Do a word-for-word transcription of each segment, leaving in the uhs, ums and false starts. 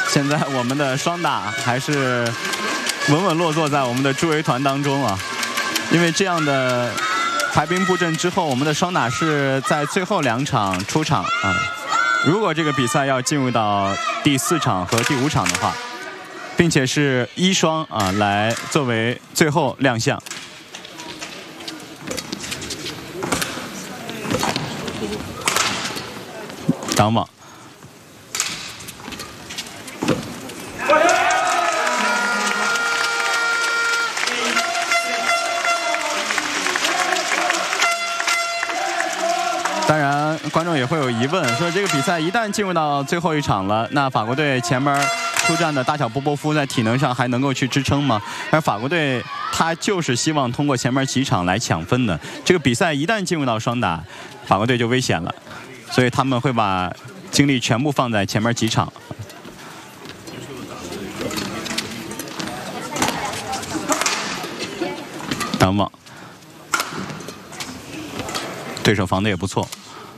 现在我们的双打还是稳稳落座在我们的助威团当中啊，因为这样的排兵布阵之后，我们的双打是在最后两场出场啊。如果这个比赛要进入到第四场和第五场的话，并且是一双啊来作为最后亮相。挡网。当然，观众也会有疑问，说这个比赛一旦进入到最后一场了，那法国队前面出战的大小波波夫在体能上还能够去支撑吗？而法国队他就是希望通过前面几场来抢分的。这个比赛一旦进入到双打，法国队就危险了，所以他们会把精力全部放在前面几场。挡网，对手防的也不错。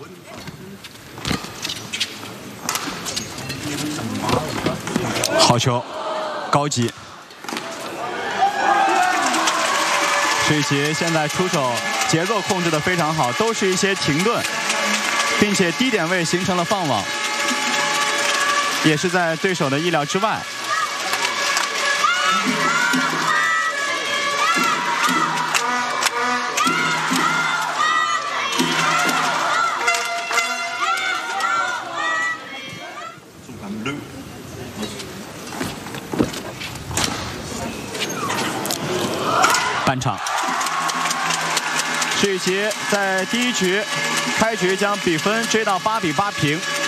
好球，高级。水奇现在出手节奏控制的非常好，都是一些停顿，并且低点位形成了放网，也是在对手的意料之外。半场，水奇在第一局开局将比分追到八比八平。